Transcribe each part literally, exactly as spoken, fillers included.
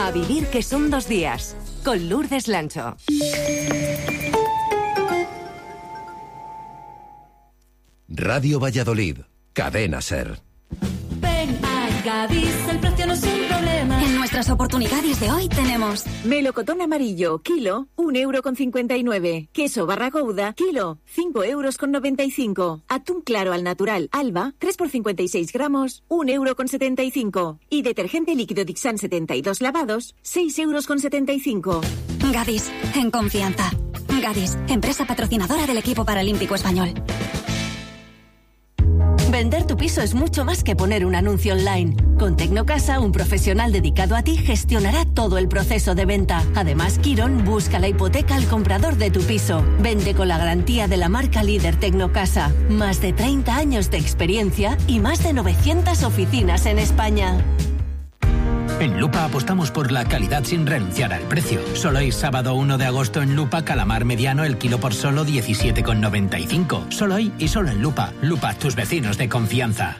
A vivir que son dos días, con Lourdes Lancho. Radio Valladolid, Cadena SER. Ven a Gadis, el precio no es un problema. En nuestras oportunidades de hoy tenemos melocotón amarillo, kilo, un euro con cincuenta y nueve. Queso barra gouda, kilo, cinco euros con noventa y cinco. Atún claro al natural, Alba, tres por cincuenta y seis gramos, un euro con setenta y cinco. Y detergente líquido Dixan setenta y dos lavados, seis euros con setenta y cinco. Gadis, en confianza. Gadis, empresa patrocinadora del equipo paralímpico español. Vender tu piso es mucho más que poner un anuncio online. Con Tecnocasa, un profesional dedicado a ti gestionará todo el proceso de venta. Además, Quirón busca la hipoteca al comprador de tu piso. Vende con la garantía de la marca líder Tecnocasa. Más de treinta años de experiencia y más de novecientas oficinas en España. En Lupa apostamos por la calidad sin renunciar al precio. Solo hoy, sábado uno de agosto, en Lupa, calamar mediano, el kilo por solo diecisiete con noventa y cinco. Solo hoy y solo en Lupa. Lupa, tus vecinos de confianza.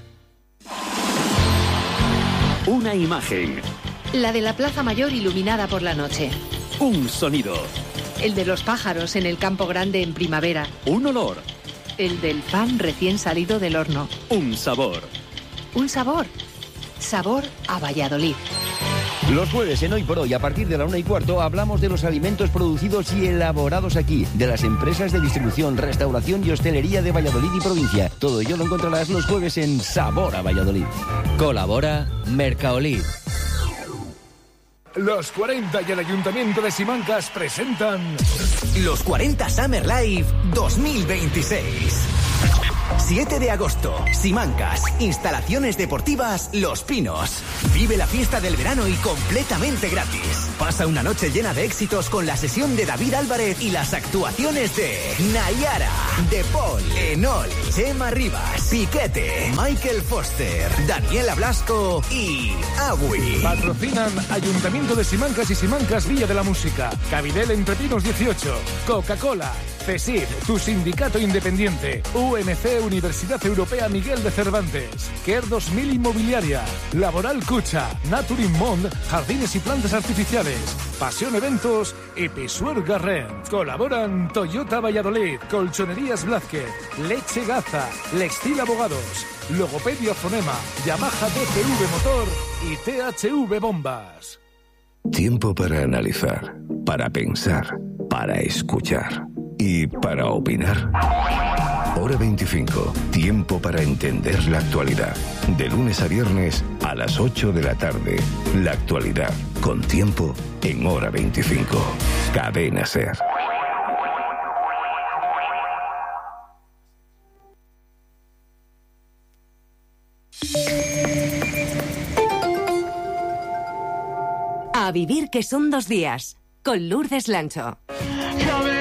Una imagen. La de la Plaza Mayor iluminada por la noche. Un sonido. El de los pájaros en el Campo Grande en primavera. Un olor. El del pan recién salido del horno. Un sabor. Un sabor. Sabor a Valladolid. Los jueves en Hoy por Hoy, a partir de la una y cuarto, hablamos de los alimentos producidos y elaborados aquí, de las empresas de distribución, restauración y hostelería de Valladolid y provincia. Todo ello lo encontrarás los jueves en Sabor a Valladolid. Colabora Mercaolid. Los cuarenta y el Ayuntamiento de Simancas presentan Los cuarenta Summer Live dos mil veintiséis. siete de agosto, Simancas, instalaciones deportivas Los Pinos. Vive la fiesta del verano y completamente gratis. Pasa una noche llena de éxitos con la sesión de David Álvarez y las actuaciones de Nayara, De Paul, Enol, Chema Rivas, Piquete, Michael Foster, Daniela Blasco y Agui. Patrocinan Ayuntamiento de Simancas y Simancas Villa de la Música, Cabidel Entre Pinos dieciocho, Coca-Cola, CESID, tu sindicato independiente, U M C Universidad Europea Miguel de Cervantes, Care dos mil Inmobiliaria, Laboral Cucha, Naturin Mond, Jardines y Plantas Artificiales, Pasión Eventos y Pisuer Garrent. Colaboran Toyota Valladolid, Colchonerías Blázquez, Leche Gaza, Lextil Abogados, Logopedia Fonema, Yamaha D C V Motor y T H V Bombas. Tiempo para analizar, para pensar, para escuchar y para opinar. Hora veinticinco, tiempo para entender la actualidad. De lunes a viernes a las ocho de la tarde. La actualidad con tiempo en Hora veinticinco. Cadena SER. A vivir que son dos días, con Lourdes Lancho.